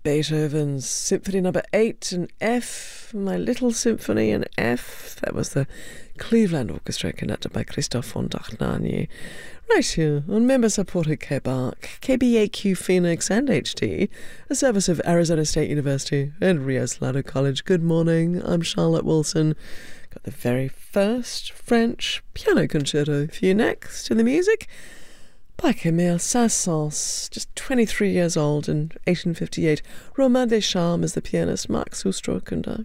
Beethoven's Symphony Number 8 in F, My Little Symphony in F. That was the Cleveland Orchestra conducted by Christoph von Dachnani. Right here on member-supported KBAQ, KBAQ Phoenix and HD, a service of Arizona State University and Rio Salado College. Good morning, I'm Charlotte Wilson. Got the very first French piano concerto for you next in the music by Camille Saint-Saëns, just 23 years old in 1858. Romain Deschamps is the pianist, Marc Sustruck and